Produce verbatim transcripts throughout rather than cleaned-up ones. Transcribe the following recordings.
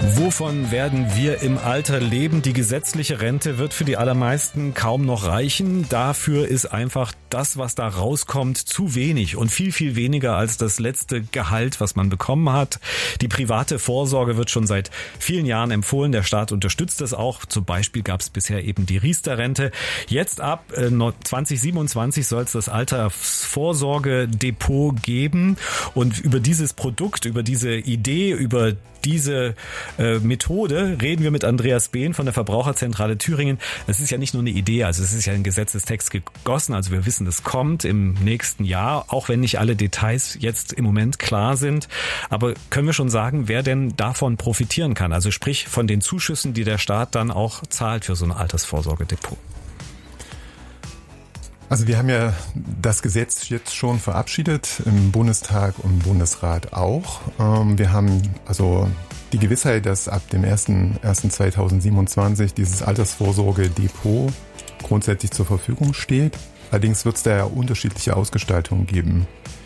Wovon werden wir im Alter leben? Die gesetzliche Rente wird für die allermeisten kaum noch reichen. Dafür ist einfach das, was da rauskommt, zu wenig und viel, viel weniger als das letzte Gehalt, was man bekommen hat. Die private Vorsorge wird schon seit vielen Jahren empfohlen. Der Staat unterstützt das auch. Zum Beispiel gab es bisher eben die Riester-Rente. Jetzt ab zwanzig siebenundzwanzig soll es das Altersvorsorgedepot geben. Und über dieses Produkt, über diese Idee, über diese äh, Methode reden wir mit Andreas Behn von der Verbraucherzentrale Thüringen. Es ist ja nicht nur eine Idee, also es ist ja ein Gesetzestext gegossen, also wir wissen, es kommt im nächsten Jahr, auch wenn nicht alle Details jetzt im Moment klar sind. Aber können wir schon sagen, wer denn davon profitieren kann? Also sprich von den Zuschüssen, die der Staat dann auch zahlt für so ein Altersvorsorgedepot. Also wir haben ja das Gesetz jetzt schon verabschiedet, im Bundestag und im Bundesrat auch. Wir haben also die Gewissheit, dass ab dem ersten ersten zweitausendsiebenundzwanzig dieses Altersvorsorgedepot grundsätzlich zur Verfügung steht. Allerdings wird es da ja unterschiedliche Ausgestaltungen geben.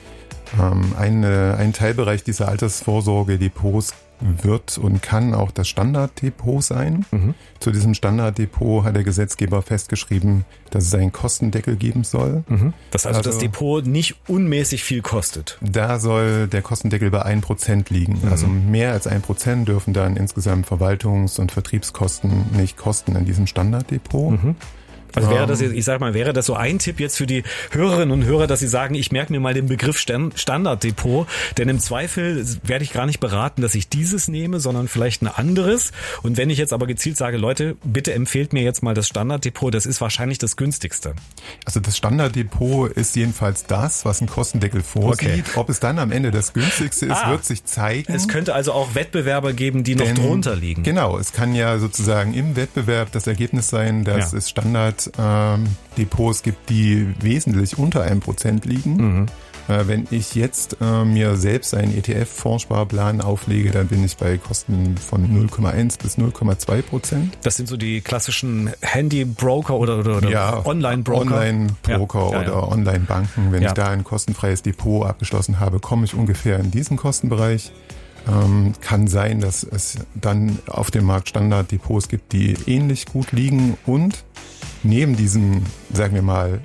Eine, ein Teilbereich dieser Altersvorsorgedepots wird und kann auch das Standarddepot sein. Mhm. Zu diesem Standarddepot hat der Gesetzgeber festgeschrieben, dass es einen Kostendeckel geben soll. Mhm. Dass also, also das Depot nicht unmäßig viel kostet. Da soll der Kostendeckel bei ein Prozent liegen. Mhm. Also mehr als ein Prozent dürfen dann insgesamt Verwaltungs- und Vertriebskosten nicht kosten in diesem Standarddepot. Mhm. Also wäre das, ich sag mal, wäre das so ein Tipp jetzt für die Hörerinnen und Hörer, dass sie sagen, ich merke mir mal den Begriff Standarddepot, denn im Zweifel werde ich gar nicht beraten, dass ich dieses nehme, sondern vielleicht ein anderes. Und wenn ich jetzt aber gezielt sage, Leute, bitte empfehlt mir jetzt mal das Standarddepot, das ist wahrscheinlich das günstigste. Also das Standarddepot ist jedenfalls das, was ein Kostendeckel vorsieht. Okay. Ob es dann am Ende das günstigste ist, ah, wird sich zeigen. Es könnte also auch Wettbewerber geben, die denn, noch drunter liegen. Genau, es kann ja sozusagen im Wettbewerb das Ergebnis sein, dass ja. es Standard Ähm, Depots gibt, die wesentlich unter einem Prozent liegen. Mhm. Äh, wenn ich jetzt äh, mir selbst einen E T F-Fondssparplan auflege, dann bin ich bei Kosten von null Komma eins bis null Komma zwei Prozent. Das sind so die klassischen Handy-Broker oder, oder, oder ja, Online-Broker? Online-Broker ja. ja, ja. oder Online-Banken. Wenn ja. ich da ein kostenfreies Depot abgeschlossen habe, komme ich ungefähr in diesen Kostenbereich. Ähm, kann sein, dass es dann auf dem Markt Standarddepots gibt, die ähnlich gut liegen und neben diesen, sagen wir mal,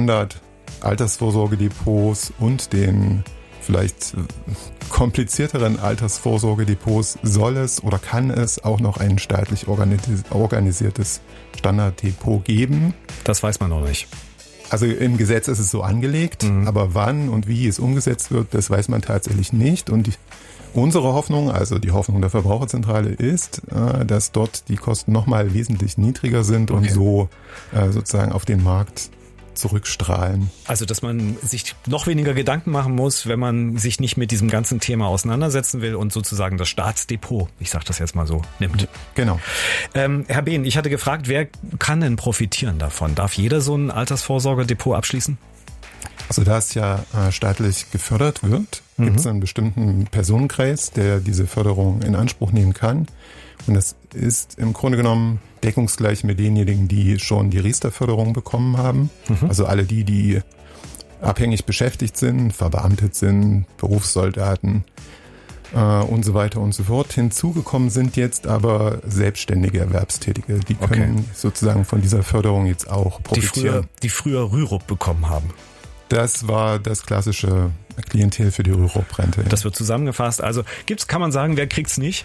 Standard-Altersvorsorgedepots und den vielleicht komplizierteren Altersvorsorgedepots soll es oder kann es auch noch ein staatlich organisiertes Standarddepot geben. Das weiß man noch nicht. Also im Gesetz ist es so angelegt, mhm. aber wann und wie es umgesetzt wird, das weiß man tatsächlich nicht. Und die, unsere Hoffnung, also die Hoffnung der Verbraucherzentrale ist, dass dort die Kosten nochmal wesentlich niedriger sind okay. und so sozusagen auf den Markt zurückstrahlen. Also, dass man sich noch weniger Gedanken machen muss, wenn man sich nicht mit diesem ganzen Thema auseinandersetzen will und sozusagen das Staatsdepot, ich sage das jetzt mal so, nimmt. Genau. Ähm, Herr Behn, ich hatte gefragt, wer kann denn profitieren davon? Darf jeder so ein Altersvorsorgedepot abschließen? Also da es ja äh, staatlich gefördert wird, mhm. gibt es einen bestimmten Personenkreis, der diese Förderung in Anspruch nehmen kann. Und das ist im Grunde genommen deckungsgleich mit denjenigen, die schon die Riester-Förderung bekommen haben. Mhm. Also alle die, die abhängig beschäftigt sind, verbeamtet sind, Berufssoldaten äh, und so weiter und so fort. Hinzugekommen sind jetzt aber selbstständige Erwerbstätige. Die können okay. sozusagen von dieser Förderung jetzt auch profitieren. Die früher, die früher Rürup bekommen haben. Das war das klassische Klientel für die Rürup-Rente. Das wird zusammengefasst. Also gibt's, kann man sagen, wer kriegt's nicht?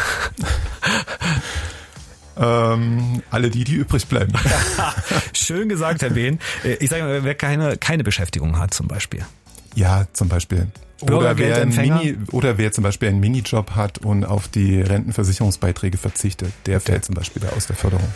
ähm, alle die, die übrig bleiben. Schön gesagt, Herr Behn. Ich sage mal, wer keine, keine Beschäftigung hat zum Beispiel. Ja, zum Beispiel. Oder wer, ein Mini, oder wer zum Beispiel einen Minijob hat und auf die Rentenversicherungsbeiträge verzichtet, der okay. fällt zum Beispiel da aus der Förderung.